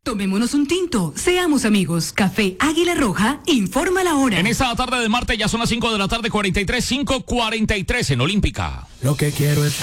Tomémonos un tinto, seamos amigos. Café Águila Roja, informa la hora. En esta tarde de martes ya son las 5 de la tarde, 5:43 en Olímpica. Lo que quiero es